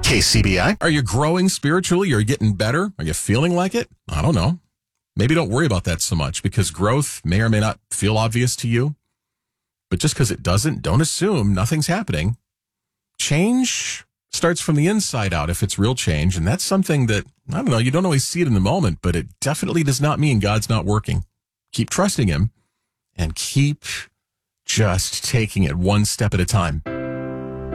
KCBI. Are you growing spiritually? Are you getting better? Are you feeling like it? I don't know. Maybe don't worry about that so much because growth may or may not feel obvious to you. But just because it doesn't, don't assume nothing's happening. Change starts from the inside out if it's real change. And that's something that, I don't know, you don't always see it in the moment, but it definitely does not mean God's not working. Keep trusting him and keep just taking it one step at a time.